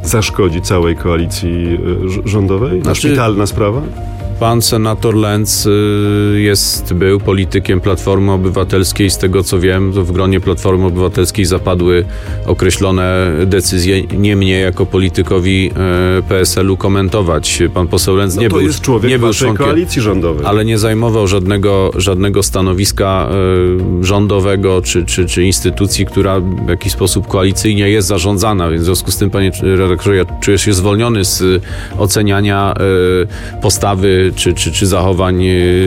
zaszkodzi całej koalicji rządowej? Szpitalna sprawa? Pan senator Lentz był politykiem Platformy Obywatelskiej. Z tego co wiem, to w gronie Platformy Obywatelskiej zapadły określone decyzje. Nie mnie jako politykowi PSL-u komentować. Pan poseł Lentz nie był członkiem koalicji rządowej. Ale nie zajmował żadnego stanowiska rządowego czy instytucji, która w jakiś sposób koalicyjnie jest zarządzana. Więc w związku z tym, panie redaktorze, ja czuję się zwolniony z oceniania postawy czy zachowań,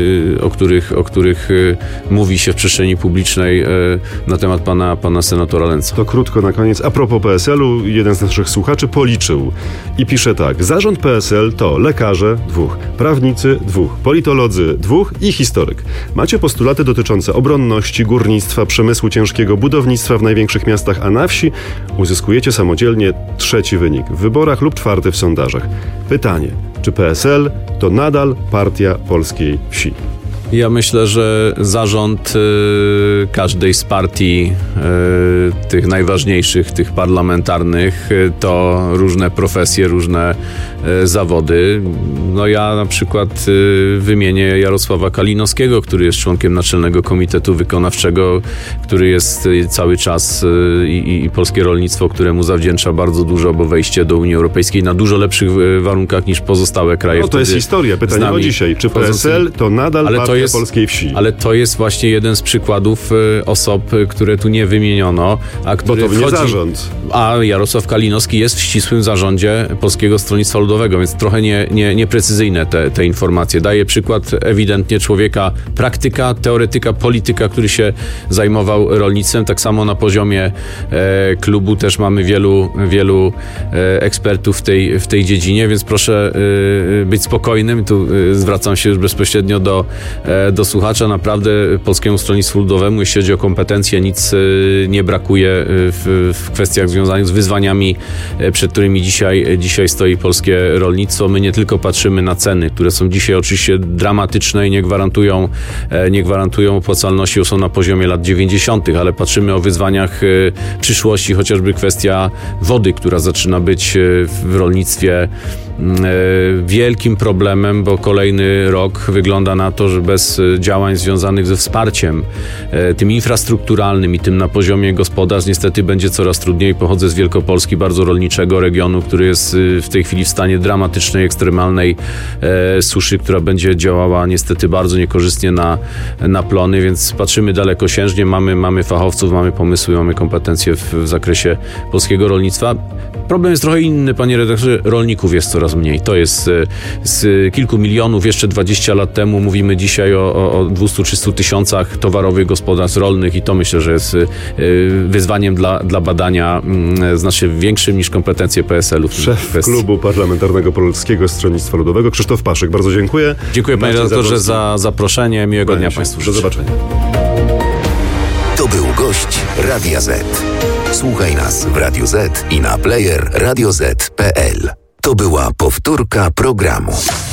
o których mówi się w przestrzeni publicznej na temat pana senatora Lentza. To krótko na koniec. A propos PSL-u, jeden z naszych słuchaczy policzył i pisze tak. Zarząd PSL to lekarze 2, prawnicy 2, politolodzy 2 i historyk. Macie postulaty dotyczące obronności, górnictwa, przemysłu ciężkiego, budownictwa w największych miastach, a na wsi uzyskujecie samodzielnie 3. wynik w wyborach lub 4. w sondażach. Pytanie. Czy PSL to nadal partia polskiej wsi? Ja myślę, że zarząd każdej z partii, tych najważniejszych, tych parlamentarnych, to różne profesje, różne zawody. No ja na przykład wymienię Jarosława Kalinowskiego, który jest członkiem Naczelnego Komitetu Wykonawczego, który jest cały czas i polskie rolnictwo, któremu zawdzięcza bardzo dużo, bo wejście do Unii Europejskiej na dużo lepszych warunkach niż pozostałe kraje. No to jest historia. Pytanie o dzisiaj. Czy PSL to nadal partia polskiej wsi? Ale to jest właśnie jeden z przykładów osób, które tu nie wymieniono, a który bo to nie zarząd. A Jarosław Kalinowski jest w ścisłym zarządzie Polskiego Stronnictwa Ludowego, więc trochę nieprecyzyjne te informacje. Daje przykład ewidentnie człowieka, praktyka, teoretyka, polityka, który się zajmował rolnictwem. Tak samo na poziomie klubu też mamy wielu ekspertów w tej dziedzinie, więc proszę być spokojnym. Tu zwracam się już bezpośrednio do słuchacza. Naprawdę Polskiemu Stronnictwu Ludowemu, jeśli chodzi o kompetencje, nic nie brakuje w kwestiach związanych z wyzwaniami, przed którymi dzisiaj stoi polskie rolnictwo. My nie tylko patrzymy na ceny, które są dzisiaj oczywiście dramatyczne i nie gwarantują opłacalności, są na poziomie lat 90., ale patrzymy o wyzwaniach przyszłości, chociażby kwestia wody, która zaczyna być w rolnictwie wielkim problemem, bo kolejny rok wygląda na to, że bez działań związanych ze wsparciem tym infrastrukturalnym i tym na poziomie gospodarstw niestety będzie coraz trudniej. Pochodzę z Wielkopolski, bardzo rolniczego regionu, który jest w tej chwili w stanie dramatycznej, ekstremalnej suszy, która będzie działała niestety bardzo niekorzystnie na plony, więc patrzymy dalekosiężnie, mamy fachowców, mamy pomysły, mamy kompetencje w zakresie polskiego rolnictwa. Problem jest trochę inny, panie redaktorze. Rolników jest coraz mniej. To jest z kilku milionów jeszcze 20 lat temu. Mówimy dzisiaj o 200-300 tysiącach towarowych gospodarstw rolnych i to myślę, że jest wyzwaniem dla badania znacznie większym niż kompetencje PSL-u. Szef Klubu Parlamentarnego Polskiego Stronnictwa Ludowego Krzysztof Paszyk. Bardzo dziękuję. Dziękuję, panie redaktorze, za zaproszenie. Miłego dnia państwu. Do zobaczenia. To był gość Radia Z. Słuchaj nas w Radio Z i na player radioz.pl. To była powtórka programu.